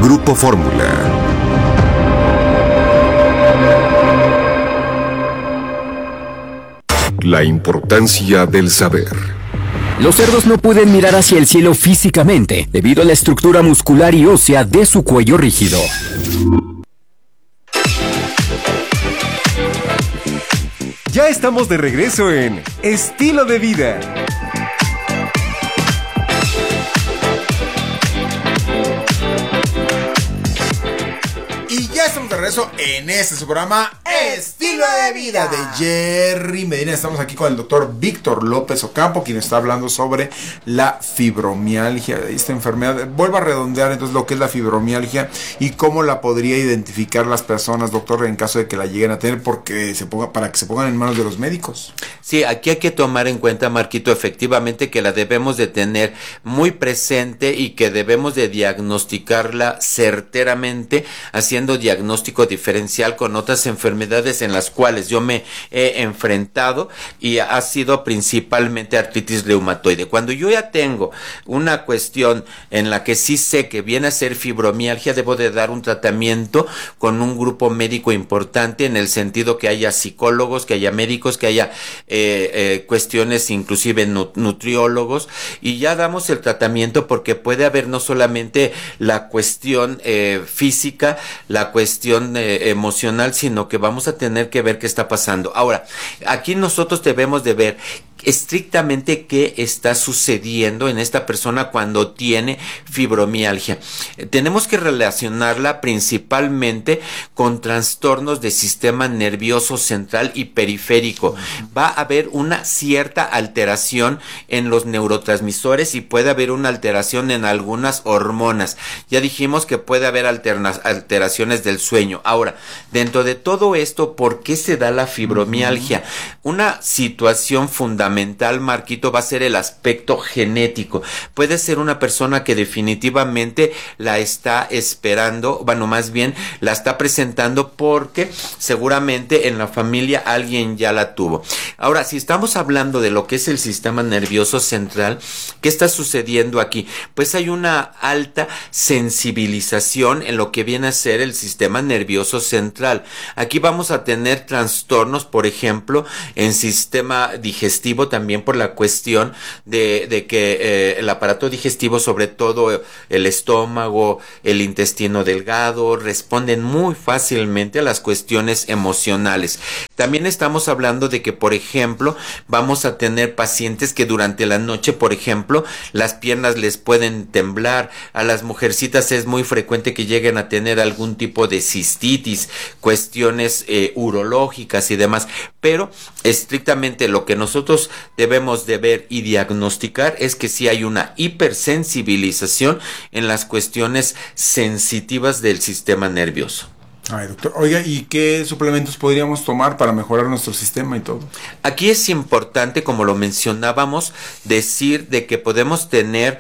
Grupo Fórmula. La importancia del saber. Los cerdos no pueden mirar hacia el cielo físicamente, debido a la estructura muscular y ósea de su cuello rígido. Ya estamos de regreso en Estilo de Vida. Y ya estamos de regreso en este su programa Estilo de Vida de Jerry Medina. Estamos aquí con el doctor Víctor López Ocampo, quien está hablando sobre la fibromialgia, esta enfermedad. Vuelvo a redondear entonces lo que es la fibromialgia y cómo la podría identificar las personas, doctor, en caso de que la lleguen a tener, para que se pongan en manos de los médicos. Sí, aquí hay que tomar en cuenta, Marquito, efectivamente que la debemos de tener muy presente y que debemos de diagnosticarla certeramente, haciendo diagnóstico diferencial con otras enfermedades en las cuales yo me he enfrentado, y ha sido principalmente artritis reumatoide. Cuando yo ya tengo una cuestión en la que sí sé que viene a ser fibromialgia, debo de dar un tratamiento con un grupo médico importante, en el sentido que haya psicólogos, que haya médicos, que haya cuestiones inclusive nutriólogos, y ya damos el tratamiento, porque puede haber no solamente la cuestión física, la cuestión emocional, sino que vamos a tener que ver qué está pasando. Ahora, aquí nosotros debemos de ver estrictamente qué está sucediendo en esta persona cuando tiene fibromialgia. Tenemos que relacionarla principalmente con trastornos de sistema nervioso central y periférico. Va a haber una cierta alteración en los neurotransmisores y puede haber una alteración en algunas hormonas. Ya dijimos que puede haber alteraciones del sueño. Ahora, dentro de todo esto, ¿por qué se da la fibromialgia? Una situación fundamental, Marquito, va a ser el aspecto genético. Puede ser una persona que definitivamente la está esperando, bueno, más bien la está presentando porque seguramente en la familia alguien ya la tuvo. Ahora, si estamos hablando de lo que es el sistema nervioso central, ¿qué está sucediendo aquí? Pues hay una alta sensibilización en lo que viene a ser el sistema nervioso central. Aquí vamos a tener trastornos, por ejemplo, en sistema digestivo, también por la cuestión de que el aparato digestivo, sobre todo el estómago, el intestino delgado, responden muy fácilmente a las cuestiones emocionales. También estamos hablando de que, por ejemplo, vamos a tener pacientes que durante la noche, por ejemplo, las piernas les pueden temblar. A las mujercitas es muy frecuente que lleguen a tener algún tipo de cistitis, cuestiones urológicas y demás. Pero estrictamente lo que nosotros debemos de ver y diagnosticar es que sí hay una hipersensibilización en las cuestiones sensitivas del sistema nervioso. Ay, doctor. Oiga, ¿y qué suplementos podríamos tomar para mejorar nuestro sistema y todo? Aquí es importante, como lo mencionábamos, decir de que podemos tener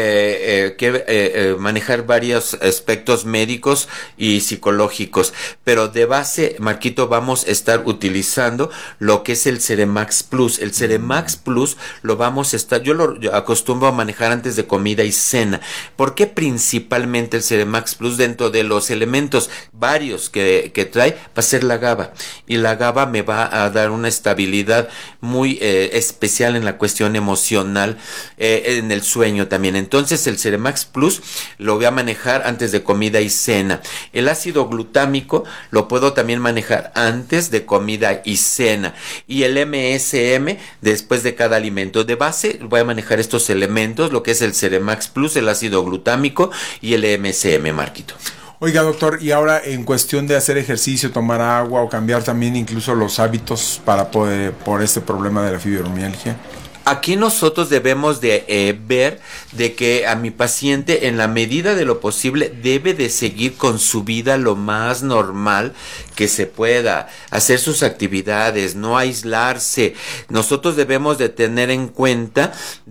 que manejar varios aspectos médicos y psicológicos, pero de base, Marquito, vamos a estar utilizando lo que es el Ceremax Plus. El Ceremax Plus lo vamos a estar, yo acostumbro a manejar antes de comida y cena. ¿Por qué principalmente el Ceremax Plus? Dentro de los elementos varios que trae, va a ser la GABA, y la GABA me va a dar una estabilidad muy especial en la cuestión emocional, en el sueño también. Entonces el Ceremax Plus lo voy a manejar antes de comida y cena. El ácido glutámico lo puedo también manejar antes de comida y cena, y el MSM después de cada alimento. De base voy a manejar estos elementos, lo que es el Ceremax Plus, el ácido glutámico y el MSM, Marquito. Oiga, doctor, y ahora en cuestión de hacer ejercicio, tomar agua o cambiar también incluso los hábitos para poder, por este problema de la fibromialgia. Aquí nosotros debemos de ver de que a mi paciente, en la medida de lo posible, debe de seguir con su vida lo más normal que se pueda, hacer sus actividades, no aislarse. Nosotros debemos de tener en cuenta de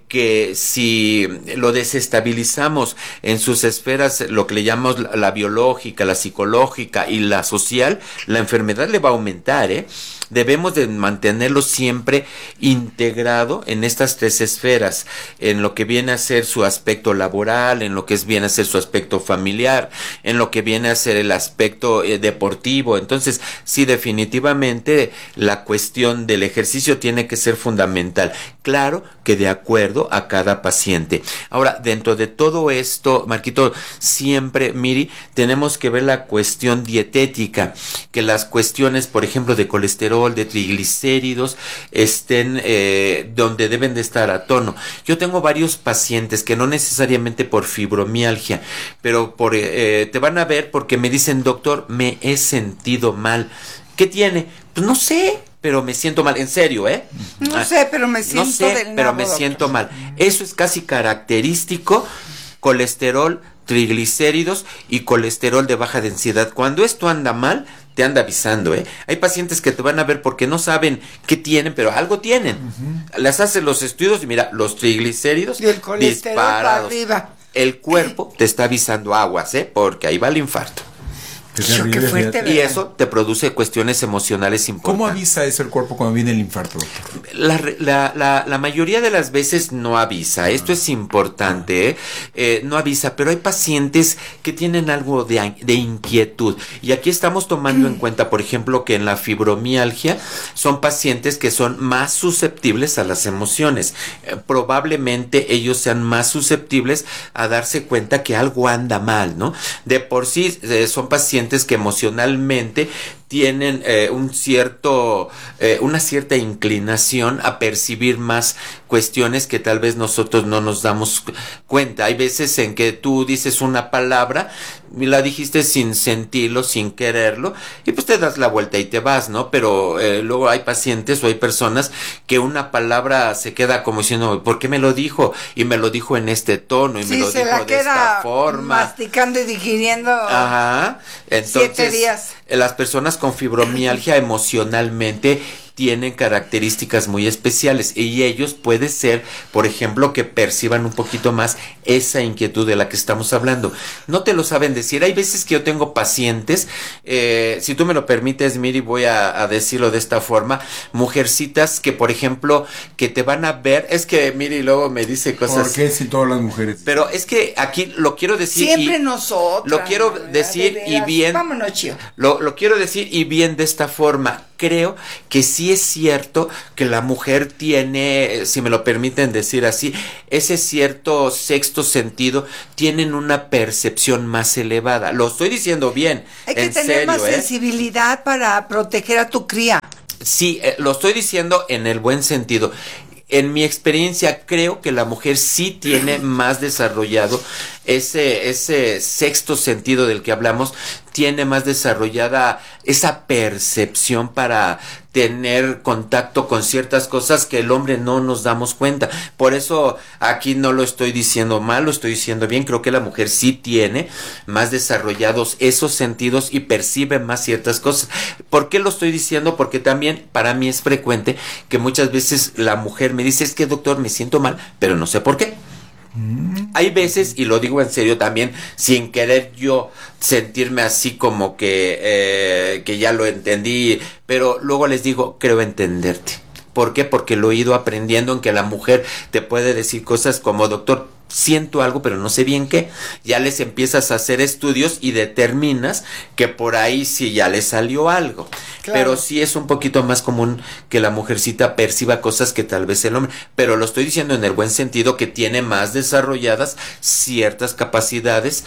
que si lo desestabilizamos en sus esferas, lo que le llamamos la biológica, la psicológica y la social, la enfermedad le va a aumentar, ¿eh? Debemos de mantenerlo siempre integrado en estas tres esferas, en lo que viene a ser su aspecto laboral, en lo que viene a ser su aspecto familiar, en lo que viene a ser el aspecto deportivo. Entonces, sí, definitivamente la cuestión del ejercicio tiene que ser fundamental. Claro que de acuerdo a cada paciente. Ahora, dentro de todo esto, Marquito, siempre, Miri, tenemos que ver la cuestión dietética, que las cuestiones, por ejemplo, de colesterol, de triglicéridos, estén donde deben de estar a tono. Yo tengo varios pacientes que no necesariamente por fibromialgia, pero te van a ver porque me dicen, doctor, me he sentido mal. ¿Qué tiene? Pues no sé, pero me siento mal, en serio, No sé, pero me siento no sé, del pero nabo, me doctor. siento mal. Eso es casi característico, colesterol, triglicéridos y colesterol de baja densidad. Cuando esto anda mal, te anda avisando, Hay pacientes que te van a ver porque no saben qué tienen, pero algo tienen. Les hacen los estudios y mira, los triglicéridos Y el colesterol para disparados. arriba. El cuerpo te está avisando aguas, porque ahí va el infarto. Qué Qué terrible, fuerte, fíjate. Y ¿verdad? eso te produce cuestiones emocionales importantes. ¿Cómo avisa eso el cuerpo cuando viene el infarto, doctor? La mayoría de las veces no avisa, esto es importante, no avisa, pero hay pacientes que tienen algo de inquietud, y aquí estamos tomando en cuenta, por ejemplo, que en la fibromialgia son pacientes que son más susceptibles a las emociones, probablemente ellos sean más susceptibles a darse cuenta que algo anda mal, ¿no? De por sí son pacientes que emocionalmente tienen una cierta inclinación a percibir más cuestiones que tal vez nosotros no nos damos cuenta. Hay veces en que tú dices una palabra y la dijiste sin sentirlo, sin quererlo, y pues te das la vuelta y te vas, ¿no? Pero luego hay pacientes o hay personas que una palabra se queda como diciendo, ¿por qué me lo dijo? Y me lo dijo en este tono y me Sí, lo se dijo la de queda esta forma. masticando y digiriendo. Ajá. Entonces, 7 días. las personas con fibromialgia emocionalmente tienen características muy especiales y ellos puede ser, por ejemplo, que perciban un poquito más esa inquietud de la que estamos hablando. No te lo saben decir. Hay veces que yo tengo pacientes, si tú me lo permites, Miri, voy a decirlo de esta forma, mujercitas que, por ejemplo, que te van a ver, es que Miri luego me dice cosas. ¿Por qué si todas las mujeres? Pero es que aquí lo quiero decir. Siempre nosotros. Lo quiero decir y bien. Vámonos, Chío. Lo quiero decir y bien de esta forma. Creo que sí es cierto que la mujer tiene, si me lo permiten decir así, ese cierto sexto sentido, tienen una percepción más elevada. Lo estoy diciendo bien. Hay que en tener serio, más sensibilidad para proteger a tu cría. Sí, lo estoy diciendo en el buen sentido. En mi experiencia creo que la mujer sí tiene más desarrollado ese sexto sentido del que hablamos, tiene más desarrollada esa percepción para tener contacto con ciertas cosas que el hombre no nos damos cuenta. Por eso aquí no lo estoy diciendo mal, lo estoy diciendo bien. Creo que la mujer sí tiene más desarrollados esos sentidos y percibe más ciertas cosas. ¿Por qué lo estoy diciendo? Porque también para mí es frecuente que muchas veces la mujer me dice, es que doctor, me siento mal, pero no sé por qué. Hay veces, y lo digo en serio también, sin querer yo sentirme así como que ya lo entendí, pero luego les digo, creo entenderte. ¿Por qué? Porque lo he ido aprendiendo en que la mujer te puede decir cosas como, doctor, siento algo, pero no sé bien qué. Ya les empiezas a hacer estudios y determinas que por ahí sí ya le salió algo. Claro. Pero sí es un poquito más común que la mujercita perciba cosas que tal vez el hombre. Pero lo estoy diciendo en el buen sentido, que tiene más desarrolladas ciertas capacidades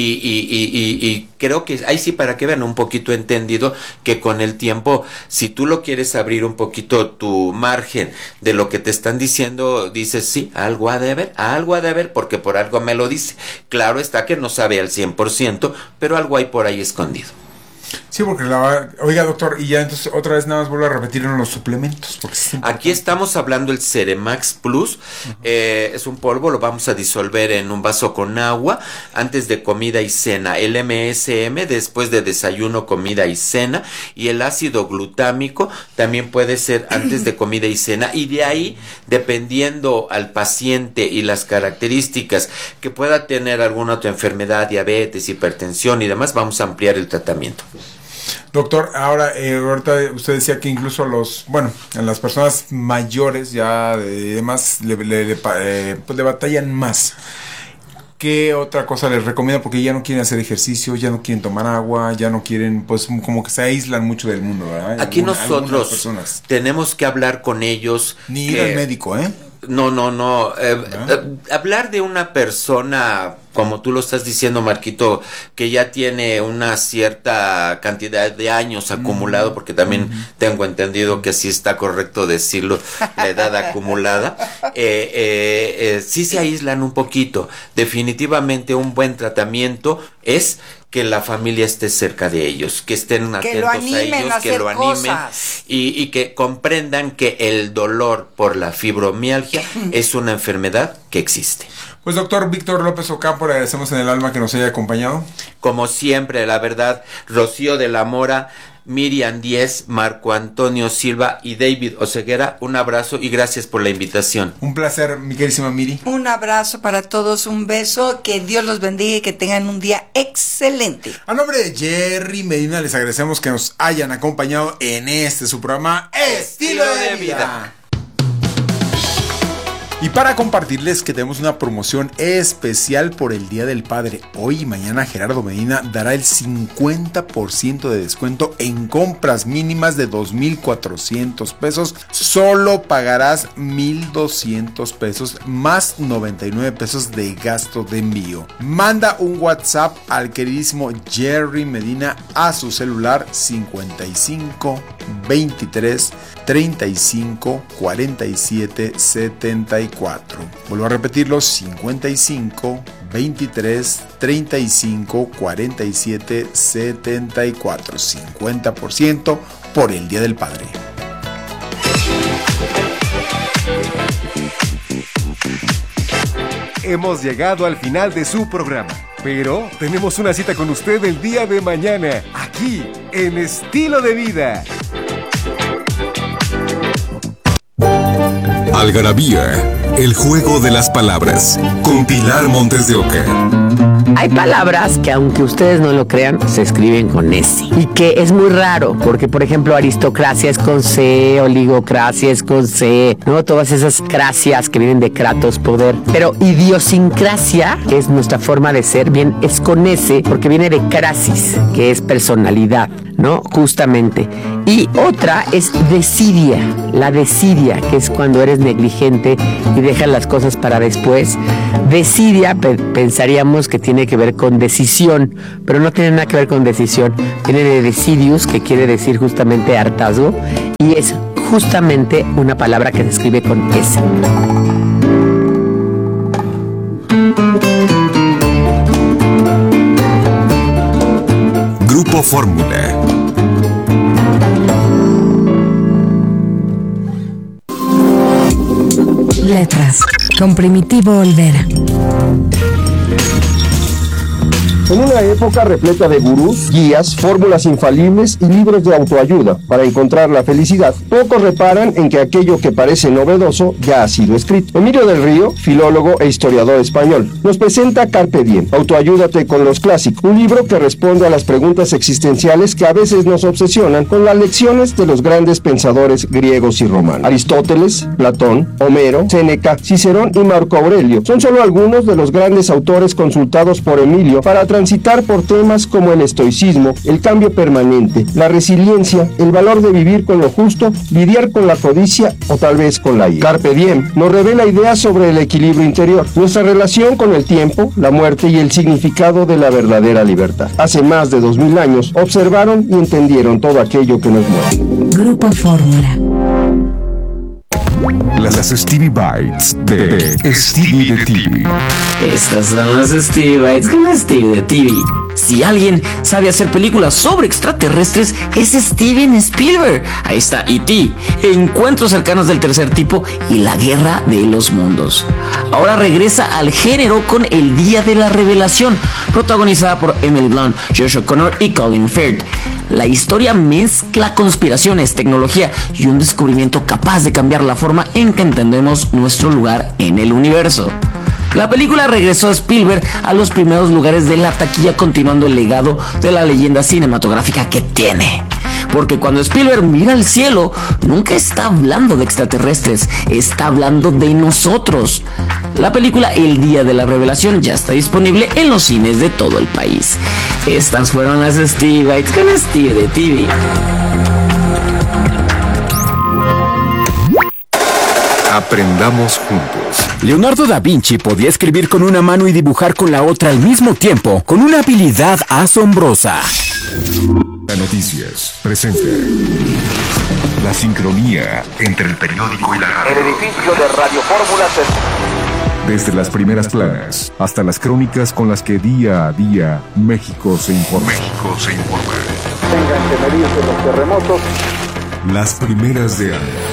y creo que ahí sí, para que vean un poquito entendido, que con el tiempo, si tú lo quieres abrir un poquito tu margen de lo que te están diciendo, dices, sí, algo ha de haber, porque por algo me lo dice. Claro está que no sabe al 100%, pero algo hay por ahí escondido. Sí, porque oiga, doctor, y ya entonces otra vez nada más vuelvo a repetir en los suplementos. Porque aquí estamos hablando del Ceremax Plus. Es un polvo, lo vamos a disolver en un vaso con agua antes de comida y cena. El MSM después de desayuno, comida y cena. Y el ácido glutámico también puede ser antes de comida y cena. Y de ahí, dependiendo al paciente y las características que pueda tener alguna otra enfermedad, diabetes, hipertensión y demás, vamos a ampliar el tratamiento. Doctor, ahora, ahorita usted decía que incluso en las personas mayores ya demás le batallan más. ¿Qué otra cosa les recomienda? Porque ya no quieren hacer ejercicio, ya no quieren tomar agua, ya no quieren, pues como que se aislan mucho del mundo, ¿verdad? Aquí nosotros tenemos que hablar con ellos. Ni ir al médico, ¿eh? No. Hablar de una persona, como tú lo estás diciendo, Marquito, que ya tiene una cierta cantidad de años acumulado, porque también tengo entendido que así está correcto decirlo, la edad acumulada, sí se aíslan un poquito. Definitivamente un buen tratamiento es que la familia esté cerca de ellos, que estén atentos a ellos, que lo animen y que comprendan que el dolor por la fibromialgia es una enfermedad que existe. Pues doctor Víctor López Ocampo, le agradecemos en el alma que nos haya acompañado. Como siempre, la verdad, Rocío de la Mora, Miriam Díez, Marco Antonio Silva y David Oseguera, un abrazo y gracias por la invitación. Un placer, mi querísima Miri. Un abrazo para todos, un beso, que Dios los bendiga y que tengan un día excelente. A nombre de Jerry Medina les agradecemos que nos hayan acompañado en su programa Estilo de Vida. Y para compartirles que tenemos una promoción especial por el Día del Padre. Hoy y mañana Gerardo Medina dará el 50% de descuento en compras mínimas de 2,400 pesos. Solo pagarás 1,200 pesos más 99 pesos de gasto de envío. Manda un WhatsApp al queridísimo Jerry Medina a su celular 55 23 35 47 74. Vuelvo a repetirlo, 55 23 35 47 74. 50% por el Día del Padre. Hemos llegado al final de su programa, pero tenemos una cita con usted el día de mañana, aquí en Estilo de Vida. Algarabía, el juego de las palabras, con Pilar Montes de Oca. Hay palabras que, aunque ustedes no lo crean, se escriben con S. Y que es muy raro, porque, por ejemplo, aristocracia es con C, oligocracia es con C, ¿no? Todas esas cracias que vienen de kratos, poder. Pero idiosincrasia, que es nuestra forma de ser, bien, es con S, porque viene de crasis, que es personalidad, ¿no? Justamente. Y otra es desidia, la desidia, que es cuando eres negligente y dejas las cosas para después. Desidia, pensaríamos que tiene que ver con decisión, pero no tiene nada que ver con decisión. Tiene de decidius, que quiere decir justamente hartazgo, y es justamente una palabra que se escribe con S. Grupo Fórmula. Letras, con Primitivo Olvera. En una época repleta de gurús, guías, fórmulas infalibles y libros de autoayuda para encontrar la felicidad, pocos reparan en que aquello que parece novedoso ya ha sido escrito. Emilio del Río, filólogo e historiador español, nos presenta Carpe Diem, Autoayúdate con los clásicos, un libro que responde a las preguntas existenciales que a veces nos obsesionan con las lecciones de los grandes pensadores griegos y romanos. Aristóteles, Platón, Homero, Séneca, Cicerón y Marco Aurelio son solo algunos de los grandes autores consultados por Emilio para transitar por temas como el estoicismo, el cambio permanente, la resiliencia, el valor de vivir con lo justo, lidiar con la codicia o tal vez con la ira. Carpe Diem nos revela ideas sobre el equilibrio interior, nuestra relación con el tiempo, la muerte y el significado de la verdadera libertad. Hace más de 2000 años observaron y entendieron todo aquello que nos mueve. Grupo Fórmula. Las Stevie Bites de Stevie de TV. Estas son las Stevie Bites con Stevie de TV. Si alguien sabe hacer películas sobre extraterrestres, es Steven Spielberg. Ahí está E.T., Encuentros cercanos del tercer tipo y La guerra de los mundos. Ahora regresa al género con El día de la revelación, protagonizada por Emily Blunt, Josh O'Connor y Colin Firth. La historia mezcla conspiraciones, tecnología y un descubrimiento capaz de cambiar la forma en que entendemos nuestro lugar en el universo. La película regresó a Spielberg a los primeros lugares de la taquilla, continuando el legado de la leyenda cinematográfica que tiene. Porque cuando Spielberg mira al cielo, nunca está hablando de extraterrestres, está hablando de nosotros. La película El día de la revelación ya está disponible en los cines de todo el país. Estas fueron las Stevie Bites con Stevie de TV. Aprendamos juntos. Leonardo da Vinci podía escribir con una mano y dibujar con la otra al mismo tiempo, con una habilidad asombrosa. Las noticias presenta la sincronía entre el periódico y la radio. El edificio de Radio Fórmula Desde las primeras planas hasta las crónicas con las que día a día México se informa. Tengan que medirse los terremotos. Las primeras de año.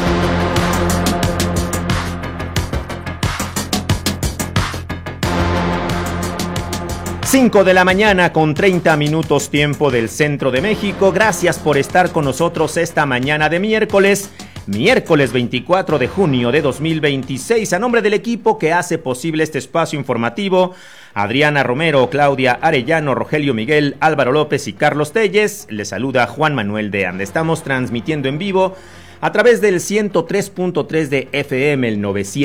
5 de la mañana con 30 minutos tiempo del centro de México. Gracias por estar con nosotros esta mañana de miércoles 24 de junio de 2026. A nombre del equipo que hace posible este espacio informativo, Adriana Romero, Claudia Arellano, Rogelio Miguel, Álvaro López y Carlos Telles, les saluda Juan Manuel de Anda. Estamos transmitiendo en vivo a través del 103.3 de FM, el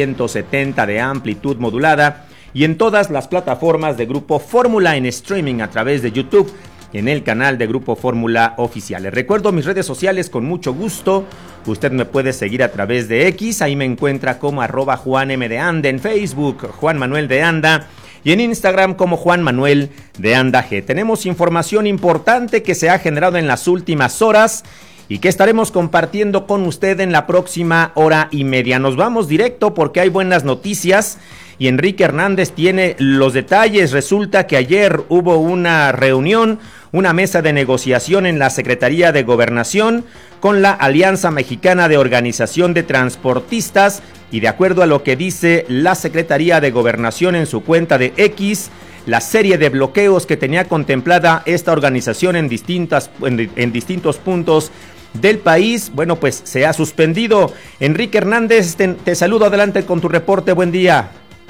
970 de amplitud modulada, y en todas las plataformas de Grupo Fórmula en streaming a través de YouTube y en el canal de Grupo Fórmula Oficial. Les recuerdo mis redes sociales con mucho gusto. Usted me puede seguir a través de X, ahí me encuentra como @JuanM_de_Anda, en Facebook Juan Manuel de Anda y en Instagram como Juan Manuel de Anda G. Tenemos información importante que se ha generado en las últimas horas y que estaremos compartiendo con usted en la próxima hora y media. Nos vamos directo porque hay buenas noticias y Enrique Hernández tiene los detalles. Resulta que ayer hubo una reunión, una mesa de negociación en la Secretaría de Gobernación con la Alianza Mexicana de Organización de Transportistas, y de acuerdo a lo que dice la Secretaría de Gobernación en su cuenta de X, la serie de bloqueos que tenía contemplada esta organización en distintos puntos del país, bueno, pues se ha suspendido. Enrique Hernández, te saludo, adelante con tu reporte, buen día.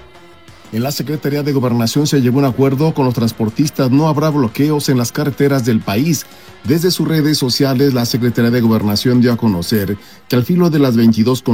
En la Secretaría de Gobernación se llegó a un acuerdo con los transportistas. No habrá bloqueos en las carreteras del país. Desde sus redes sociales, la Secretaría de Gobernación dio a conocer que al filo de las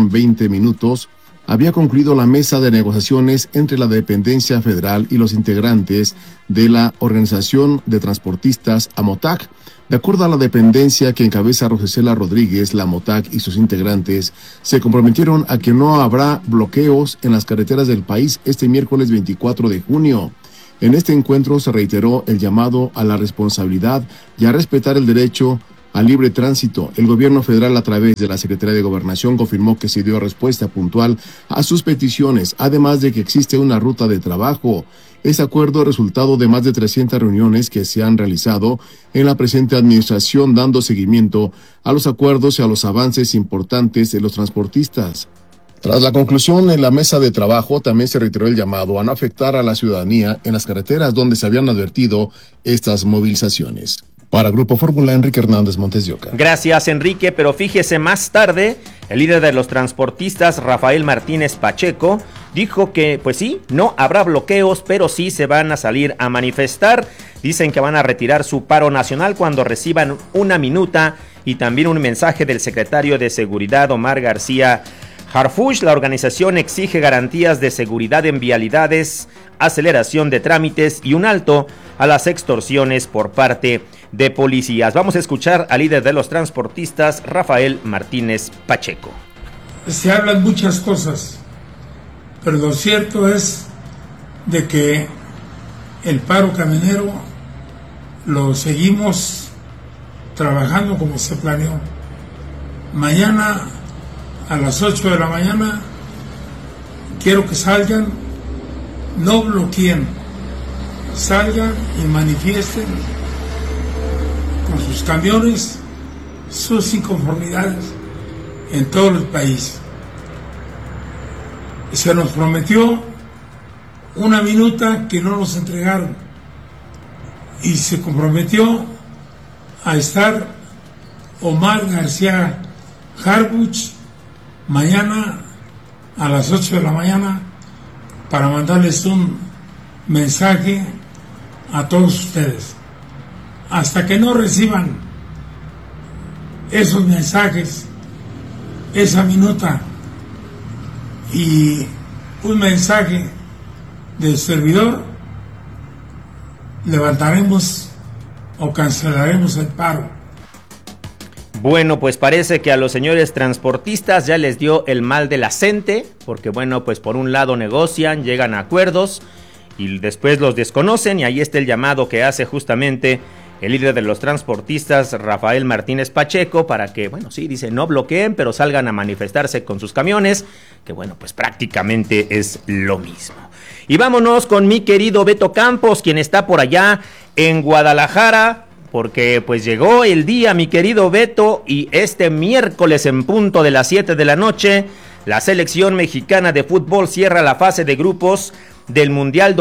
22:20 había concluido la mesa de negociaciones entre la dependencia federal y los integrantes de la Organización de Transportistas AMOTAC. De acuerdo a la dependencia que encabeza Rosicela Rodríguez, la AMOTAC y sus integrantes se comprometieron a que no habrá bloqueos en las carreteras del país este miércoles 24 de junio. En este encuentro se reiteró el llamado a la responsabilidad y a respetar el derecho al libre tránsito. El gobierno federal, a través de la Secretaría de Gobernación, confirmó que se dio respuesta puntual a sus peticiones, además de que existe una ruta de trabajo. Este acuerdo es resultado de más de 300 reuniones que se han realizado en la presente administración, dando seguimiento a los acuerdos y a los avances importantes de los transportistas. Tras la conclusión en la mesa de trabajo, también se reiteró el llamado a no afectar a la ciudadanía en las carreteras donde se habían advertido estas movilizaciones. Para Grupo Fórmula, Enrique Hernández Montes de Oca. Gracias, Enrique, pero fíjese, más tarde, el líder de los transportistas, Rafael Martínez Pacheco, dijo que, pues sí, no habrá bloqueos, pero sí se van a salir a manifestar. Dicen que van a retirar su paro nacional cuando reciban una minuta y también un mensaje del secretario de Seguridad, Omar García Harfuch. La organización exige garantías de seguridad en vialidades, aceleración de trámites y un alto a las extorsiones por parte de policías. Vamos a escuchar al líder de los transportistas, Rafael Martínez Pacheco. Se hablan muchas cosas, pero lo cierto es de que el paro camionero lo seguimos trabajando como se planeó. Mañana a las 8 de la mañana, quiero que salgan, no bloqueen, salgan y manifiesten con sus camiones sus inconformidades en todo el país. Se nos prometió una minuta que no nos entregaron y se comprometió a estar Omar García Harfuch mañana a las 8 de la mañana para mandarles un mensaje a todos ustedes. Hasta que no reciban esos mensajes, esa minuta y un mensaje del servidor, levantaremos o cancelaremos el paro. Bueno, pues parece que a los señores transportistas ya les dio el mal de la gente, porque bueno, pues por un lado negocian, llegan a acuerdos y después los desconocen, y ahí está el llamado que hace justamente el líder de los transportistas, Rafael Martínez Pacheco, para que, bueno, sí, dice, no bloqueen, pero salgan a manifestarse con sus camiones, que bueno, pues prácticamente es lo mismo. Y vámonos con mi querido Beto Campos, quien está por allá en Guadalajara, porque pues llegó el día, mi querido Beto, y este miércoles en punto de las 7 de la noche, la selección mexicana de fútbol cierra la fase de grupos del Mundial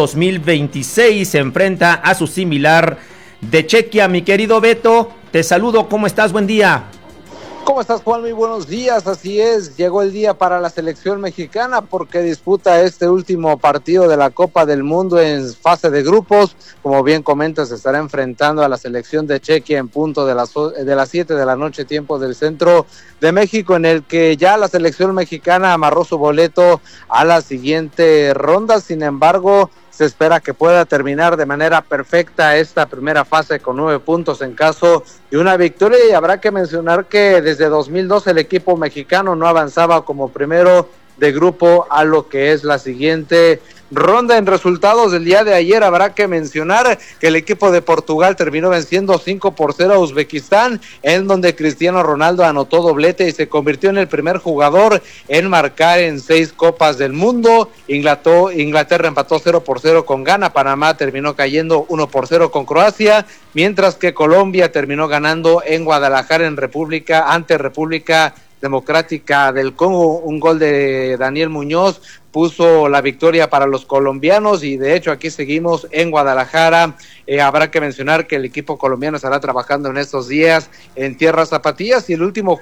2026, se enfrenta a su similar de Chequia. Mi querido Beto, te saludo, ¿cómo estás? Buen día. ¿Cómo estás, Juan? Muy buenos días, así es, llegó el día para la selección mexicana porque disputa este último partido de la Copa del Mundo en fase de grupos. Como bien comentas, se estará enfrentando a la selección de Chequia en punto de las 7 de la noche, tiempo del centro de México, en el que ya la selección mexicana amarró su boleto a la siguiente ronda. Sin embargo, se espera que pueda terminar de manera perfecta esta primera fase con 9 puntos en caso de una victoria, y habrá que mencionar que desde 2002 el equipo mexicano no avanzaba como primero de grupo a lo que es la siguiente ronda. En resultados del día de ayer habrá que mencionar que el equipo de Portugal terminó venciendo 5-0 a Uzbekistán, en donde Cristiano Ronaldo anotó doblete y se convirtió en el primer jugador en marcar en 6 Copas del Mundo. Inglaterra empató 0-0 con Ghana, Panamá terminó cayendo 1-0 con Croacia, mientras que Colombia terminó ganando en Guadalajara ante República Democrática del Congo. Un gol de Daniel Muñoz puso la victoria para los colombianos, y de hecho aquí seguimos en Guadalajara. Habrá que mencionar que el equipo colombiano estará trabajando en estos días en tierras zapatillas, y el último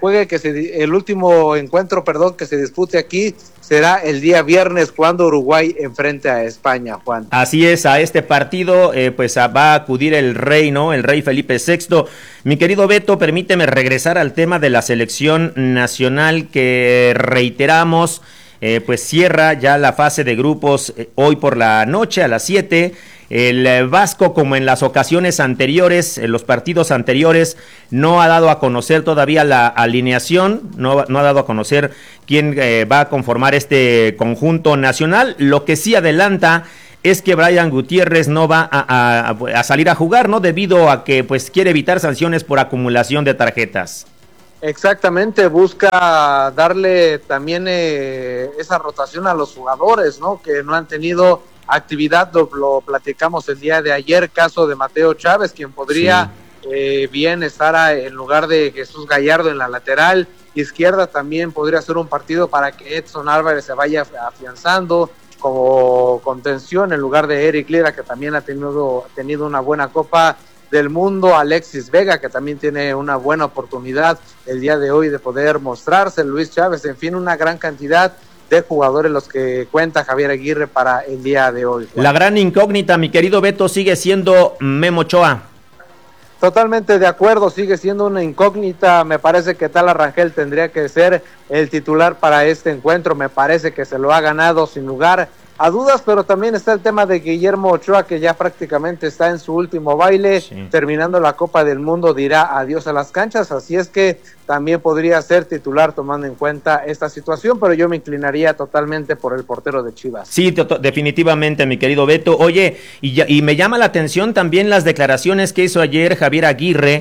encuentro que se dispute aquí será el día viernes, cuando Uruguay enfrente a España, Juan. Así es, a este partido pues va a acudir el rey, ¿no? El rey Felipe VI. Mi querido Beto, permíteme regresar al tema de la selección nacional, que reiteramos, pues cierra ya la fase de grupos hoy por la noche a las 7. El Vasco, como en las ocasiones anteriores, en los partidos anteriores, no ha dado a conocer todavía la alineación, no ha dado a conocer quién va a conformar este conjunto nacional. Lo que sí adelanta es que Brian Gutiérrez no va a salir a jugar, ¿no? Debido a que pues quiere evitar sanciones por acumulación de tarjetas. Exactamente, busca darle también esa rotación a los jugadores, ¿no? Que no han tenido actividad, lo platicamos el día de ayer, caso de Mateo Chávez, quien podría bien estar en lugar de Jesús Gallardo en la lateral izquierda. También podría ser un partido para que Edson Álvarez se vaya afianzando como contención en lugar de Eric Lira, que también ha tenido una buena Copa del Mundo. Alexis Vega, que también tiene una buena oportunidad el día de hoy de poder mostrarse, Luis Chávez, en fin, una gran cantidad de jugadores los que cuenta Javier Aguirre para el día de hoy. La gran incógnita, mi querido Beto, sigue siendo Memo Ochoa. Totalmente de acuerdo, sigue siendo una incógnita. Me parece que Tala Rangel tendría que ser el titular para este encuentro. Me parece que se lo ha ganado sin lugar a dudas, pero también está el tema de Guillermo Ochoa, que ya prácticamente está en su último baile, terminando la Copa del Mundo dirá adiós a las canchas, así es que también podría ser titular tomando en cuenta esta situación, pero yo me inclinaría totalmente por el portero de Chivas. Sí, definitivamente, mi querido Beto. Oye, y me llama la atención también las declaraciones que hizo ayer Javier Aguirre,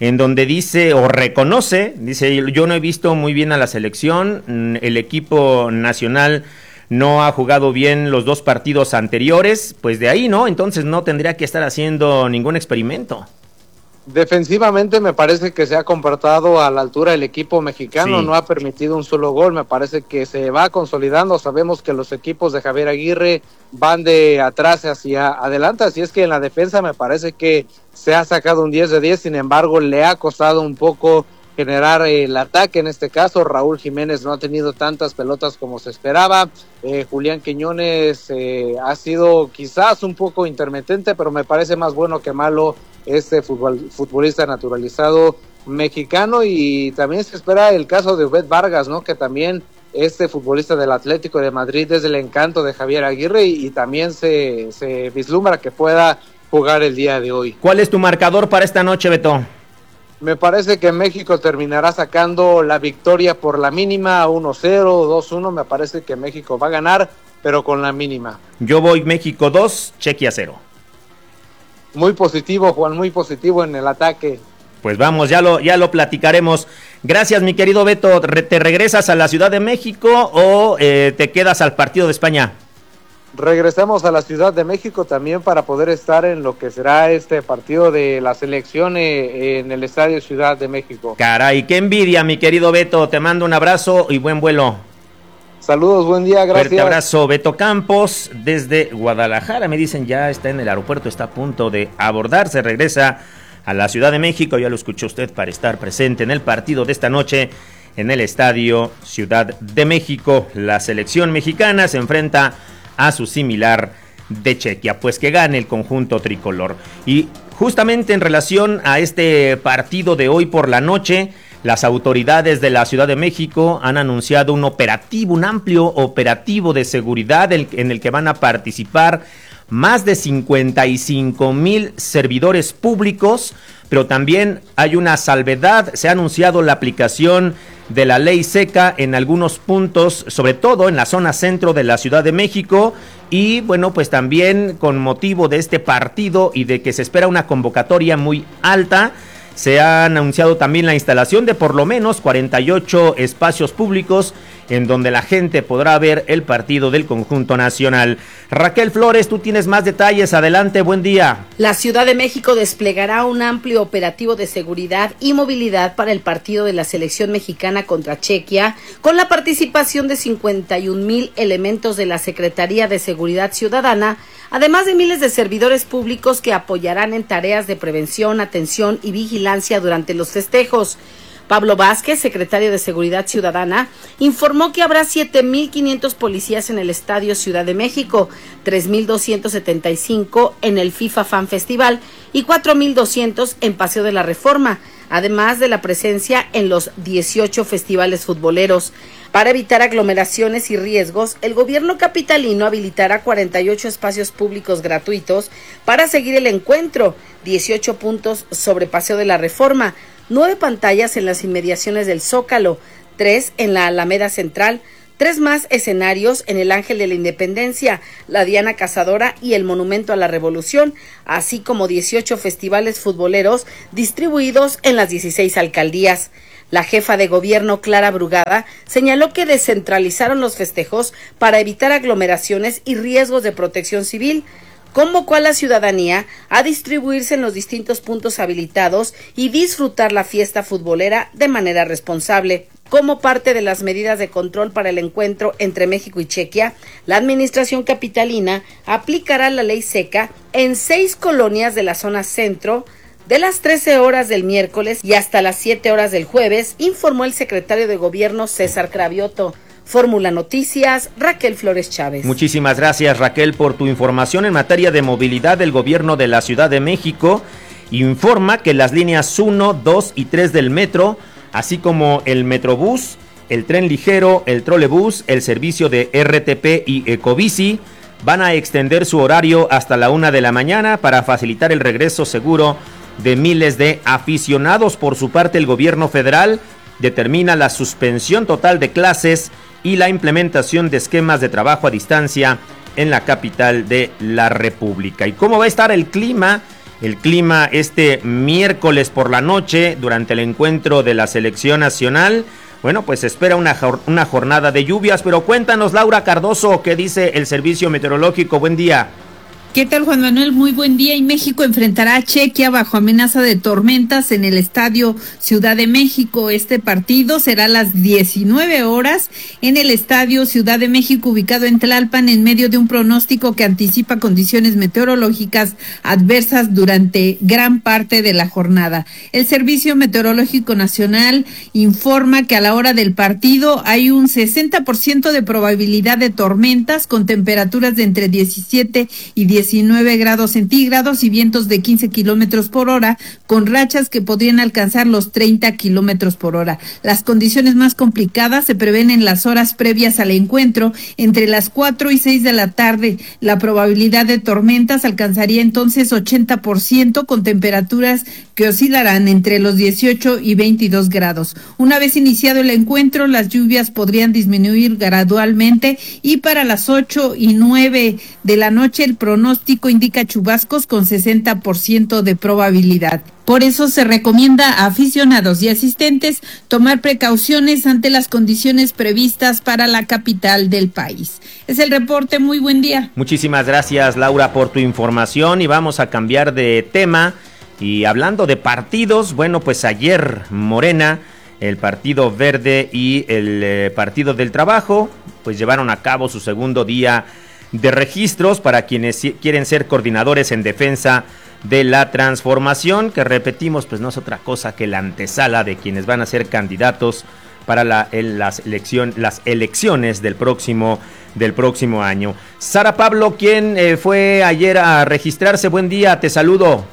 en donde dice o reconoce, dice, yo no he visto muy bien a la selección, el equipo nacional no ha jugado bien los 2 partidos anteriores, pues de ahí, ¿no? Entonces no tendría que estar haciendo ningún experimento. Defensivamente me parece que se ha comportado a la altura el equipo mexicano, Sí. no ha permitido un solo gol, me parece que se va consolidando, sabemos que los equipos de Javier Aguirre van de atrás hacia adelante, así es que en la defensa me parece que se ha sacado un 10 de 10, sin embargo le ha costado un poco generar el ataque, en este caso Raúl Jiménez no ha tenido tantas pelotas como se esperaba, Julián Quiñones ha sido quizás un poco intermitente, pero me parece más bueno que malo este futbolista naturalizado mexicano, y también se espera el caso de Obed Vargas, ¿no? Que también este futbolista del Atlético de Madrid es el encanto de Javier Aguirre y también se vislumbra que pueda jugar el día de hoy. ¿Cuál es tu marcador para esta noche, Beto? Me parece que México terminará sacando la victoria por la mínima, 1-0, 2-1, me parece que México va a ganar, pero con la mínima. Yo voy México 2, Chequia 0. Muy positivo, Juan, muy positivo en el ataque. Pues vamos, ya lo platicaremos. Gracias, mi querido Beto. ¿Te regresas a la Ciudad de México o te quedas al partido de España? Regresamos a la Ciudad de México también para poder estar en lo que será este partido de la selección en el Estadio Ciudad de México. Caray, qué envidia, mi querido Beto. Te mando un abrazo y buen vuelo. Saludos, buen día, gracias. Fuerte abrazo, Beto Campos, desde Guadalajara. Me dicen ya está en el aeropuerto, está a punto de abordar. Se regresa a la Ciudad de México. Ya lo escuchó usted para estar presente en el partido de esta noche en el Estadio Ciudad de México. La selección mexicana se enfrenta a su similar de Chequia, pues que gane el conjunto tricolor. Y justamente en relación a este partido de hoy por la noche, las autoridades de la Ciudad de México han anunciado un operativo, un amplio operativo de seguridad en el que van a participar más de 55,000 servidores públicos, pero también hay una salvedad. Se ha anunciado la aplicación de la ley seca en algunos puntos, sobre todo en la zona centro de la Ciudad de México, y bueno, pues también con motivo de este partido y de que se espera una convocatoria muy alta, se ha anunciado también la instalación de por lo menos 48 espacios públicos en donde la gente podrá ver el partido del conjunto nacional. Raquel Flores, tú tienes más detalles, adelante, buen día. La Ciudad de México desplegará un amplio operativo de seguridad y movilidad para el partido de la selección mexicana contra Chequia, con la participación de 51,000 elementos de la Secretaría de Seguridad Ciudadana, además de miles de servidores públicos que apoyarán en tareas de prevención, atención y vigilancia durante los festejos. Pablo Vázquez, secretario de Seguridad Ciudadana, informó que habrá 7,500 policías en el Estadio Ciudad de México, 3,275 en el FIFA Fan Festival y 4,200 en Paseo de la Reforma, además de la presencia en los 18 festivales futboleros. Para evitar aglomeraciones y riesgos, el gobierno capitalino habilitará 48 espacios públicos gratuitos para seguir el encuentro, 18 puntos sobre Paseo de la Reforma, 9 pantallas en las inmediaciones del Zócalo, 3 en la Alameda Central, 3 más escenarios en el Ángel de la Independencia, la Diana Cazadora y el Monumento a la Revolución, así como 18 festivales futboleros distribuidos en las 16 alcaldías. La jefa de gobierno, Clara Brugada, señaló que descentralizaron los festejos para evitar aglomeraciones y riesgos de protección civil. Convocó a la ciudadanía a distribuirse en los distintos puntos habilitados y disfrutar la fiesta futbolera de manera responsable. Como parte de las medidas de control para el encuentro entre México y Chequia, la administración capitalina aplicará la ley seca en 6 colonias de la zona centro, de las 13 horas del miércoles y hasta las 7 horas del jueves, informó el secretario de Gobierno César Cravioto. Fórmula Noticias, Raquel Flores Chávez. Muchísimas gracias, Raquel, por tu información en materia de movilidad. Del gobierno de la Ciudad de México informa que las líneas 1, 2 y 3 del metro, así como el Metrobús, el tren ligero, el trolebús, el servicio de RTP y Ecobici, van a extender su horario hasta la 1 de la mañana para facilitar el regreso seguro de miles de aficionados. Por su parte, el gobierno federal determina la suspensión total de clases y la implementación de esquemas de trabajo a distancia en la capital de la República. ¿Y cómo va a estar el clima el clima este miércoles por la noche durante el encuentro de la selección nacional. Bueno, pues se espera una jornada de lluvias, pero cuéntanos, Laura Cardoso, ¿qué dice el Servicio Meteorológico? Buen día. ¿Qué tal, Juan Manuel? Muy buen día. Y México enfrentará a Chequia bajo amenaza de tormentas en el Estadio Ciudad de México. Este partido será a las 19 horas en el Estadio Ciudad de México, ubicado en Tlalpan, en medio de un pronóstico que anticipa condiciones meteorológicas adversas durante gran parte de la jornada. El Servicio Meteorológico Nacional informa que a la hora del partido hay un 60% de probabilidad de tormentas con temperaturas de entre 17 y 19 grados centígrados y vientos de 15 kilómetros por hora, con rachas que podrían alcanzar los 30 kilómetros por hora. Las condiciones más complicadas se prevén en las horas previas al encuentro, entre las 4 y 6 de la tarde. La probabilidad de tormentas alcanzaría entonces 80%, con temperaturas que oscilarán entre los 18 y 22 grados. Una vez iniciado el encuentro, las lluvias podrían disminuir gradualmente y para las 8 y 9 de la noche el pronóstico indica chubascos con 60% de probabilidad. Por eso se recomienda a aficionados y asistentes tomar precauciones ante las condiciones previstas para la capital del país. Es el reporte, muy buen día. Muchísimas gracias, Laura, por tu información, y vamos a cambiar de tema. Y hablando de partidos, bueno, pues ayer Morena, el Partido Verde y el Partido del Trabajo, pues llevaron a cabo su segundo día de registros para quienes quieren ser coordinadores en defensa de la transformación, que repetimos, pues no es otra cosa que la antesala de quienes van a ser candidatos para las elecciones del próximo año. Sara Pablo, ¿quién fue ayer a registrarse? Buen día, te saludo.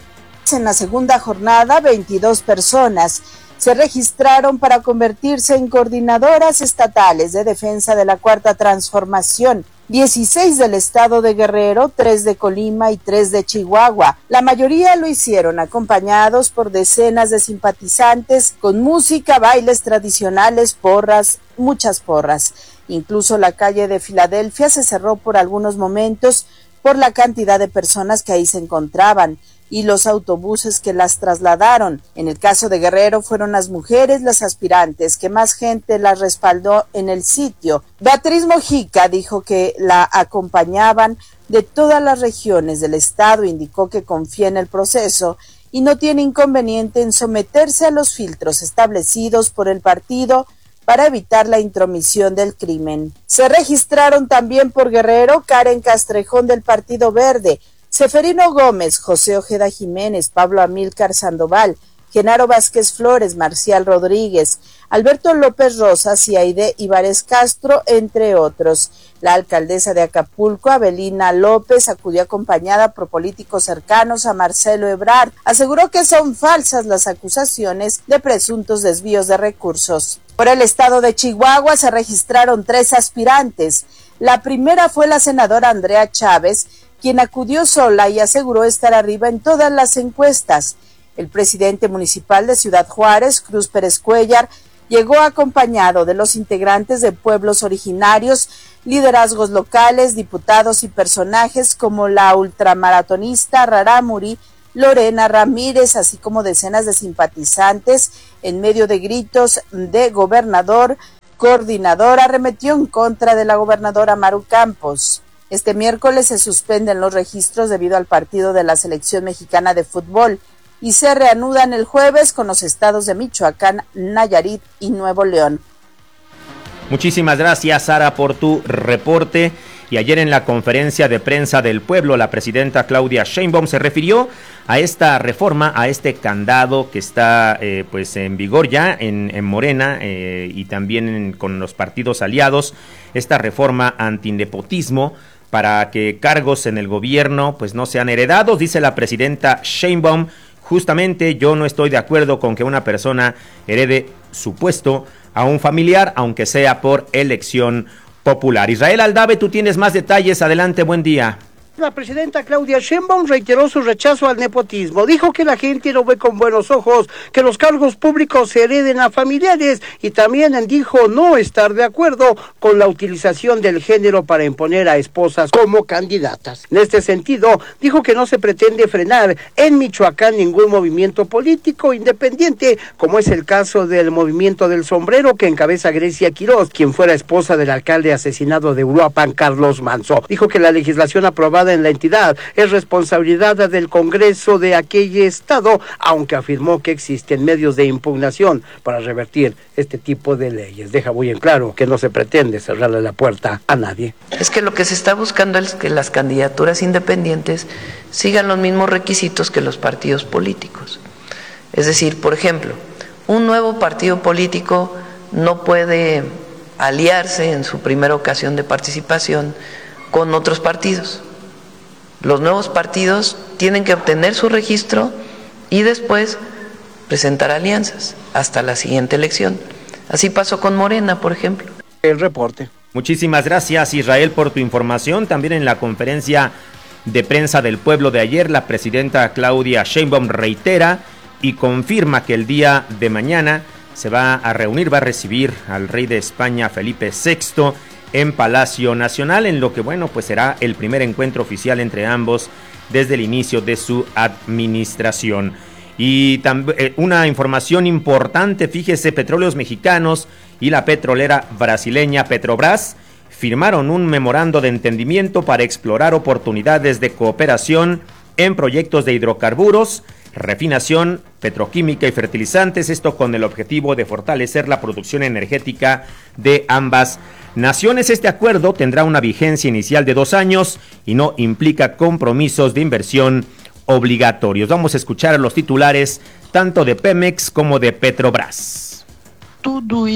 En la segunda jornada, 22 personas se registraron para convertirse en coordinadoras estatales de defensa de la Cuarta Transformación. 16 del estado de Guerrero, 3 de Colima y 3 de Chihuahua. La mayoría lo hicieron acompañados por decenas de simpatizantes con música, bailes tradicionales, porras, muchas porras. Incluso la calle de Filadelfia se cerró por algunos momentos por la cantidad de personas que ahí se encontraban y los autobuses que las trasladaron. En el caso de Guerrero fueron las mujeres las aspirantes que más gente las respaldó en el sitio. Beatriz Mojica dijo que la acompañaban de todas las regiones del estado, indicó que confía en el proceso y no tiene inconveniente en someterse a los filtros establecidos por el partido para evitar la intromisión del crimen. Se registraron también por Guerrero Karen Castrejón del Partido Verde, Seferino Gómez, José Ojeda Jiménez, Pablo Amílcar Sandoval, Genaro Vázquez Flores, Marcial Rodríguez, Alberto López Rosas y Aide Ibares Castro, entre otros. La alcaldesa de Acapulco, Abelina López, acudió acompañada por políticos cercanos a Marcelo Ebrard. Aseguró que son falsas las acusaciones de presuntos desvíos de recursos. Por el estado de Chihuahua se registraron 3 aspirantes. La primera fue la senadora Andrea Chávez, quien acudió sola y aseguró estar arriba en todas las encuestas. El presidente municipal de Ciudad Juárez, Cruz Pérez Cuellar, llegó acompañado de los integrantes de pueblos originarios, liderazgos locales, diputados y personajes como la ultramaratonista Rarámuri, Lorena Ramírez, así como decenas de simpatizantes. En medio de gritos de gobernador, coordinadora arremetió en contra de la gobernadora Maru Campos. Este miércoles se suspenden los registros debido al partido de la selección mexicana de fútbol y se reanudan el jueves con los estados de Michoacán, Nayarit y Nuevo León. Muchísimas gracias, Sara, por tu reporte. Y ayer en la conferencia de prensa del pueblo, la presidenta Claudia Sheinbaum se refirió a esta reforma, a este candado que está pues en vigor ya en Morena y también con los partidos aliados, esta reforma antinepotismo para que cargos en el gobierno pues no sean heredados. Dice la presidenta Sheinbaum: justamente yo no estoy de acuerdo con que una persona herede su puesto a un familiar, aunque sea por elección popular. Israel Aldave, tú tienes más detalles. Adelante, buen día. La presidenta Claudia Sheinbaum reiteró su rechazo al nepotismo. Dijo que la gente no ve con buenos ojos que los cargos públicos se hereden a familiares y también dijo no estar de acuerdo con la utilización del género para imponer a esposas como candidatas. En este sentido, dijo que no se pretende frenar en Michoacán ningún movimiento político independiente, como es el caso del movimiento del sombrero que encabeza Grecia Quiroz, quien fuera esposa del alcalde asesinado de Uruapan, Carlos Manso. Dijo que la legislación aprobada en la entidad es responsabilidad del Congreso de aquel estado, aunque afirmó que existen medios de impugnación para revertir este tipo de leyes. Deja muy en claro que no se pretende cerrarle la puerta a nadie. Es que lo que se está buscando es que las candidaturas independientes sigan los mismos requisitos que los partidos políticos. Es decir, por ejemplo, un nuevo partido político no puede aliarse en su primera ocasión de participación con otros partidos. Los nuevos partidos tienen que obtener su registro y después presentar alianzas hasta la siguiente elección. Así pasó con Morena, por ejemplo. El reporte. Muchísimas gracias, Israel, por tu información. También en la conferencia de prensa del pueblo de ayer, la presidenta Claudia Sheinbaum reitera y confirma que el día de mañana se va a reunir, va a recibir al rey de España, Felipe VI, en Palacio Nacional, en lo que, bueno, pues será el primer encuentro oficial entre ambos desde el inicio de su administración. Y una información importante, fíjese, Petróleos Mexicanos y la petrolera brasileña Petrobras firmaron un memorando de entendimiento para explorar oportunidades de cooperación en proyectos de hidrocarburos, refinación, petroquímica y fertilizantes, esto con el objetivo de fortalecer la producción energética de ambas naciones. Este acuerdo tendrá una vigencia inicial de 2 años y no implica compromisos de inversión obligatorios. Vamos a escuchar a los titulares tanto de Pemex como de Petrobras. Todo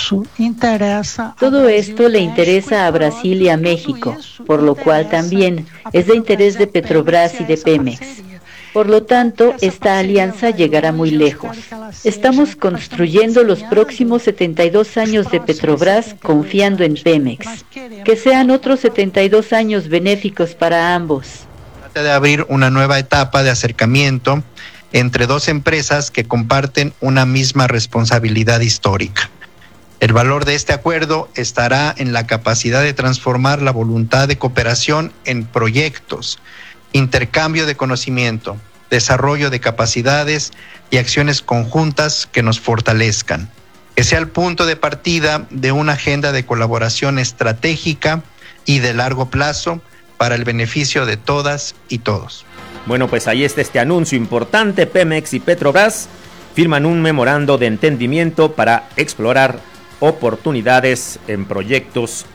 esto le interesa a Brasil y a México, por lo cual también es de interés de Petrobras y de Pemex. Por lo tanto, esta alianza llegará muy lejos. Estamos construyendo los próximos 72 años de Petrobras confiando en Pemex. Que sean otros 72 años benéficos para ambos. Trata de abrir una nueva etapa de acercamiento entre dos empresas que comparten una misma responsabilidad histórica. El valor de este acuerdo estará en la capacidad de transformar la voluntad de cooperación en proyectos, intercambio de conocimiento, desarrollo de capacidades y acciones conjuntas que nos fortalezcan. Que sea el punto de partida de una agenda de colaboración estratégica y de largo plazo para el beneficio de todas y todos. Bueno, pues ahí está este anuncio importante. Pemex y Petrobras firman un memorando de entendimiento para explorar oportunidades en proyectos,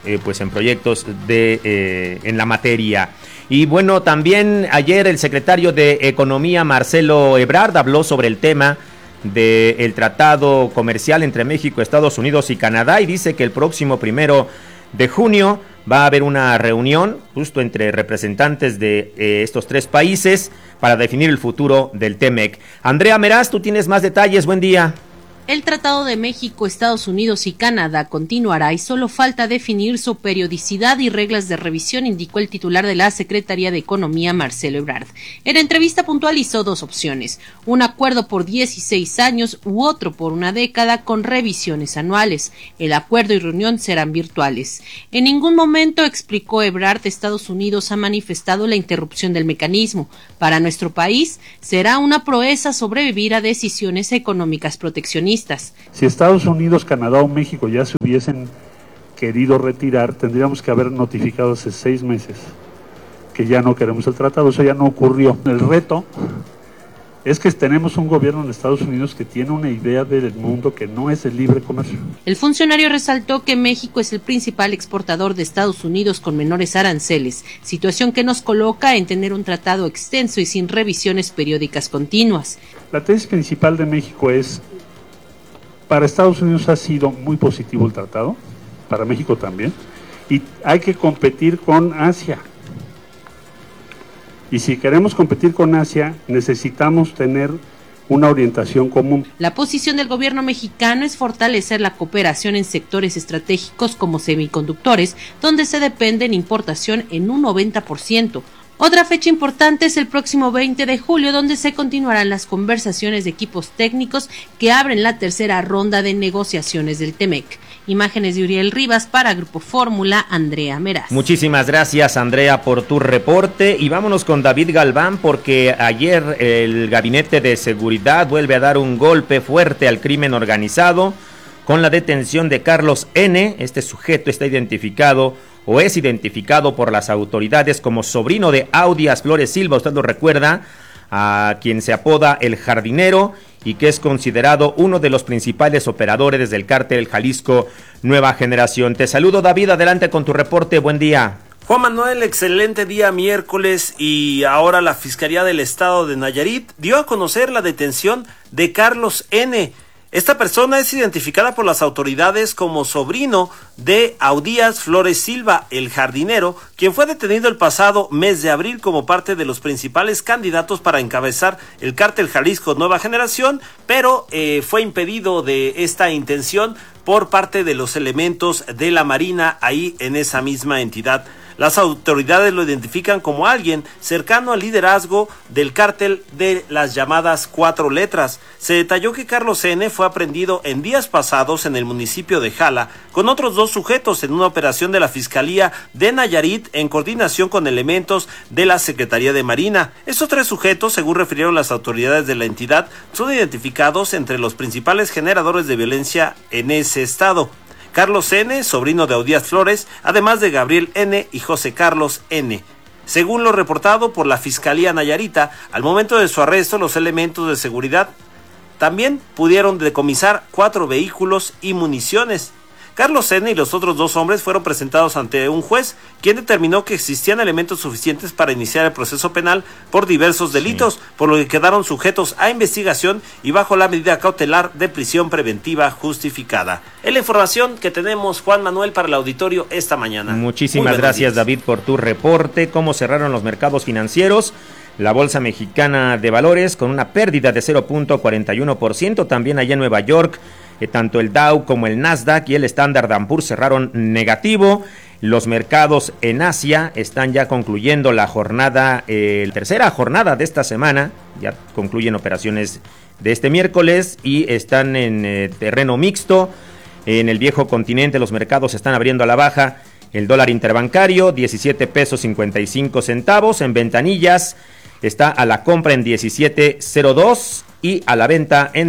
en la materia. Y bueno, también ayer el secretario de Economía, Marcelo Ebrard, habló sobre el tema del tratado comercial entre México, Estados Unidos y Canadá, y dice que el próximo 1 de junio va a haber una reunión justo entre representantes de estos 3 países para definir el futuro del TEMEC. Andrea Meraz, tú tienes más detalles, buen día. El Tratado de México, Estados Unidos y Canadá continuará y solo falta definir su periodicidad y reglas de revisión, indicó el titular de la Secretaría de Economía, Marcelo Ebrard. En entrevista puntualizó 2 opciones, un acuerdo por 16 años u otro por 1 década con revisiones anuales. El acuerdo y reunión serán virtuales. En ningún momento, explicó Ebrard, Estados Unidos ha manifestado la interrupción del mecanismo. Para nuestro país será una proeza sobrevivir a decisiones económicas proteccionistas. Si Estados Unidos, Canadá o México ya se hubiesen querido retirar, tendríamos que haber notificado hace 6 meses que ya no queremos el tratado. Eso ya no ocurrió. El reto es que tenemos un gobierno en Estados Unidos que tiene una idea del mundo que no es el libre comercio. El funcionario resaltó que México es el principal exportador de Estados Unidos con menores aranceles, situación que nos coloca en tener un tratado extenso y sin revisiones periódicas continuas. La tesis principal de México es: para Estados Unidos ha sido muy positivo el tratado, para México también, y hay que competir con Asia. Y si queremos competir con Asia, necesitamos tener una orientación común. La posición del gobierno mexicano es fortalecer la cooperación en sectores estratégicos como semiconductores, donde se depende en importación en un 90%. Otra fecha importante es el próximo 20 de julio, donde se continuarán las conversaciones de equipos técnicos que abren la tercera ronda de negociaciones del TEMEC. Imágenes de Uriel Rivas para Grupo Fórmula, Andrea Meraz. Muchísimas gracias, Andrea, por tu reporte. Y vámonos con David Galván, porque ayer el Gabinete de Seguridad vuelve a dar un golpe fuerte al crimen organizado con la detención de Carlos N. Este sujeto está identificado o es identificado por las autoridades como sobrino de Audias Flores Silva, usted lo recuerda, a quien se apoda El Jardinero y que es considerado uno de los principales operadores del cártel Jalisco Nueva Generación. Te saludo, David, adelante con tu reporte, buen día. Juan Manuel, excelente día miércoles, y ahora la Fiscalía del Estado de Nayarit dio a conocer la detención de Carlos N. Esta persona es identificada por las autoridades como sobrino de Audías Flores Silva, el jardinero, quien fue detenido el pasado mes de abril como parte de los principales candidatos para encabezar el cártel Jalisco Nueva Generación, pero fue impedido de esta intención por parte de los elementos de la Marina ahí en esa misma entidad. Las autoridades lo identifican como alguien cercano al liderazgo del cártel de las llamadas 4 letras. Se detalló que Carlos N. fue aprehendido en días pasados en el municipio de Jala con otros 2 sujetos en una operación de la Fiscalía de Nayarit en coordinación con elementos de la Secretaría de Marina. Estos 3 sujetos, según refirieron las autoridades de la entidad, son identificados entre los principales generadores de violencia en ese estado. Carlos N., sobrino de Audías Flores, además de Gabriel N. y José Carlos N. Según lo reportado por la Fiscalía Nayarita, al momento de su arresto, los elementos de seguridad también pudieron decomisar 4 vehículos y municiones. Carlos N. y los otros 2 hombres fueron presentados ante un juez, quien determinó que existían elementos suficientes para iniciar el proceso penal por diversos delitos, por lo que quedaron sujetos a investigación y bajo la medida cautelar de prisión preventiva justificada. Es la información que tenemos, Juan Manuel, para el auditorio esta mañana. Muchísimas gracias, David, por tu reporte. ¿Cómo cerraron los mercados financieros? La Bolsa Mexicana de Valores con una pérdida de 0.41%, también allá en Nueva York. Tanto el Dow como el Nasdaq y el Standard & Poor's cerraron negativo. Los mercados en Asia están ya concluyendo la jornada, tercera jornada de esta semana. Ya concluyen operaciones de este miércoles y están en terreno mixto. En el viejo continente los mercados están abriendo a la baja. El dólar interbancario, 17 pesos 55 centavos. En ventanillas está a la compra en 17.02 y a la venta en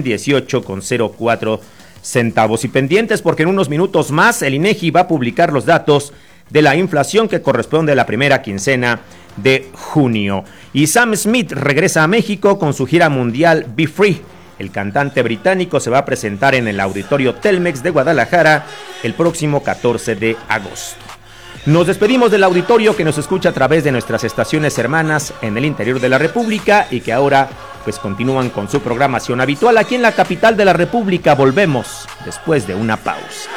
18.04 centavos. Y pendientes porque en unos minutos más el INEGI va a publicar los datos de la inflación que corresponde a la primera quincena de junio. Y Sam Smith regresa a México con su gira mundial Be Free. El cantante británico se va a presentar en el Auditorio Telmex de Guadalajara el próximo 14 de agosto. Nos despedimos del auditorio que nos escucha a través de nuestras estaciones hermanas en el interior de la República y que ahora pues continúan con su programación habitual aquí en la capital de la República. Volvemos después de una pausa.